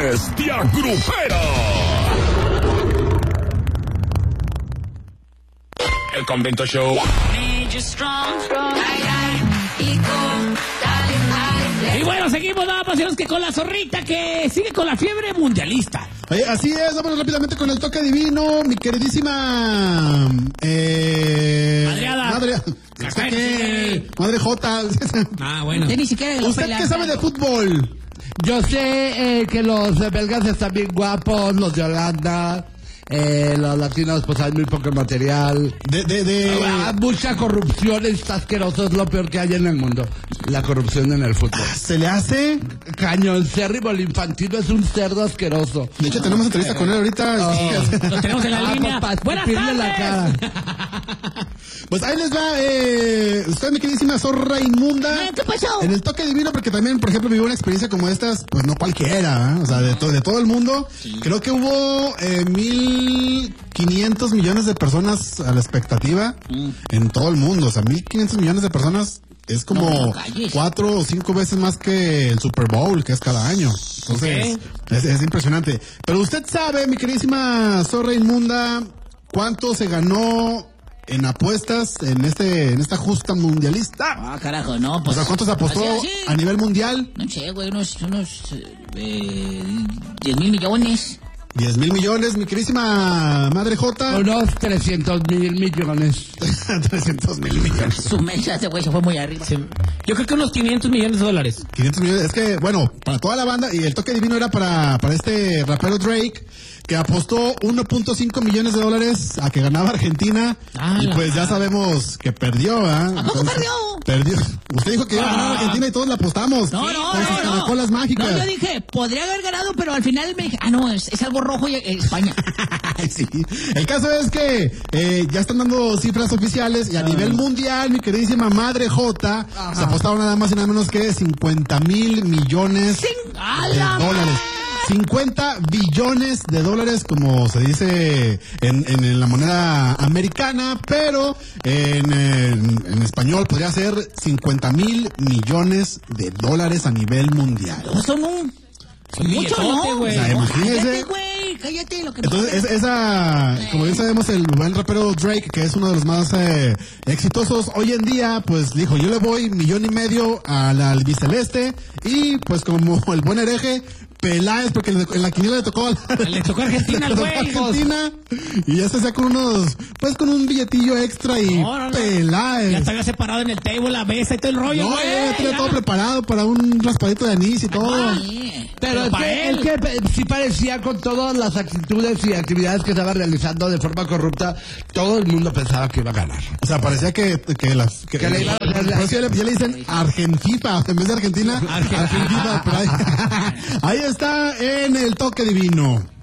Bestia Grupera. El Convento Show. Y bueno, seguimos nada más que con la zorrita que sigue con la fiebre mundialista. Oye, así es, vamos rápidamente con el toque divino, mi queridísima Madre J. Ah, bueno. Ni siquiera ¿Usted qué sabe de fútbol? Yo sé que los belgas están bien guapos, los de Holanda. Los latinos pues hay muy poco material. Mucha corrupción, está asqueroso, es lo peor que hay en el mundo. La corrupción en el fútbol. ¿Se le hace? Cañoncérrimo, el Infantino es un cerdo asqueroso. De hecho tenemos entrevista con él ahorita. Lo tenemos en la línea. Buenas tardes. La cara. Pues ahí les va, usted, mi queridísima zorra inmunda. ¿Qué pasó? En el toque divino, porque también, por ejemplo, vivió una experiencia como estas, pues no cualquiera, ¿eh? O sea, de todo el mundo. Sí. Creo que hubo 1,500 millones de personas a la expectativa en todo el mundo. O sea, 1,500 millones de personas es como 4 o 5 veces más que el Super Bowl, que es cada año. Entonces, es impresionante. Pero usted sabe, mi queridísima zorra inmunda, ¿cuánto se ganó en apuestas en esta justa mundialista? Ah, carajo, no, pues. O sea, ¿cuánto se apostó a nivel mundial? No sé, güey, unos 10,000 millones. 10,000 millones, mi queridísima Madre J. Unos 300,000 millones. 300,000 millones. Su mesa, ese güey se fue muy arriba. Sí. Yo creo que unos 500 millones de dólares. 500 millones, es que, bueno, para toda la banda, y el toque divino era para este rapero Drake, que apostó 1.5 millones de dólares a que ganaba Argentina. Y pues ya sabemos que perdió, ¿ah? ¿A poco perdió? Perdió. Usted dijo que iba a ganar Argentina y todos la apostamos. No. Con las mágicas. No, yo dije, podría haber ganado, pero al final me dije, no, es algo rojo y España. Sí. El caso es que ya están dando cifras oficiales y a nivel mundial, mi queridísima Madre J, se apostaron nada más y nada menos que 50,000 millones de dólares. 50 billones de dólares, como se dice en la moneda americana, pero en español podría ser 50,000 millones de dólares a nivel mundial. Son mucho, ¿no? O sea, imagínese. Cállate, lo que entonces, como bien sabemos, el buen rapero Drake, que es uno de los más exitosos hoy en día, pues dijo, yo le voy 1,5 millones al albiceleste, y pues como el buen hereje, Peláez, porque en la quiniela le tocó Argentina, Argentina, y ya se sacó con un billetillo extra y Peláez. Ya estaba separado en el table, la mesa y todo el rollo, güey. Ya tenía todo preparado para un raspadito de anís y todo. Pero es que sí parecía, con todas las actitudes y actividades que estaba realizando de forma corrupta, todo el mundo pensaba que iba a ganar. O sea, parecía que le iba a hacer. Ya le dicen Argentina, en vez de Argentina, Argentina. Ahí está en el toque divino.